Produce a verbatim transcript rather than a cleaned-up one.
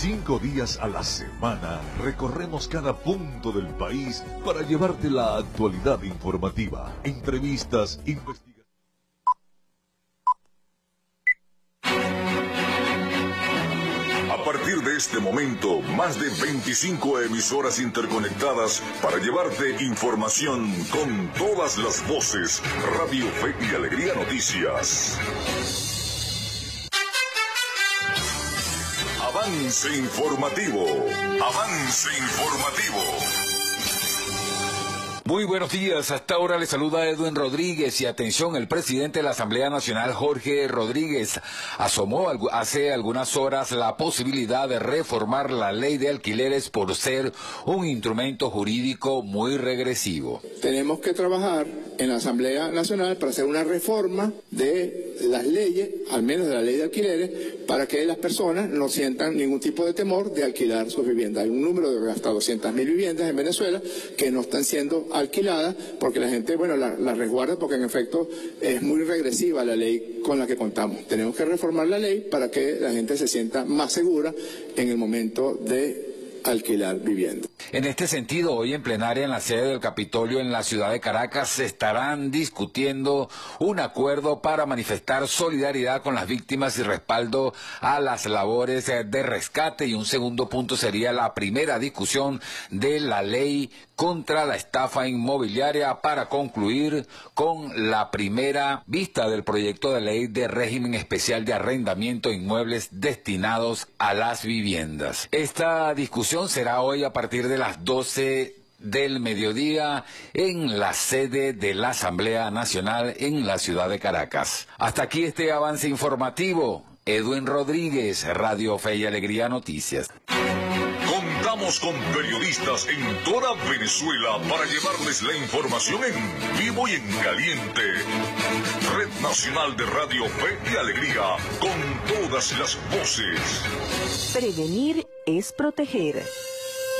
Cinco días a la semana recorremos cada punto del país para llevarte la actualidad informativa, entrevistas, investigaciones. A partir de este momento, más de veinticinco emisoras interconectadas para llevarte información con todas las voces. Radio Fe y Alegría Noticias. Avance informativo. Avance informativo. Muy buenos días, hasta ahora le saluda Edwin Rodríguez y atención, el presidente de la Asamblea Nacional, Jorge Rodríguez, asomó hace algunas horas la posibilidad de reformar la ley de alquileres por ser un instrumento jurídico muy regresivo. Tenemos que trabajar en la Asamblea Nacional para hacer una reforma de las leyes, al menos de la ley de alquileres, para que las personas no sientan ningún tipo de temor de alquilar sus viviendas. Hay un número de hasta doscientas mil viviendas en Venezuela que no están siendo alquiladas porque la gente, bueno, la, la resguarda porque en efecto es muy regresiva la ley con la que contamos. Tenemos que reformar la ley para que la gente se sienta más segura en el momento de alquilar vivienda. En este sentido, hoy en plenaria en la sede del Capitolio en la ciudad de Caracas se estarán discutiendo un acuerdo para manifestar solidaridad con las víctimas y respaldo a las labores de rescate, y un segundo punto sería la primera discusión de la ley contra la estafa inmobiliaria para concluir con la primera vista del proyecto de ley de régimen especial de arrendamiento de inmuebles destinados a las viviendas. Esta discusión será hoy a partir de las doce del mediodía en la sede de la Asamblea Nacional en la ciudad de Caracas. Hasta aquí este avance informativo. Edwin Rodríguez, Radio Fe y Alegría Noticias. Contamos con periodistas en toda Venezuela para llevarles la información en vivo y en caliente. Red Nacional de Radio Fe y Alegría, con todas las voces. Prevenir es proteger.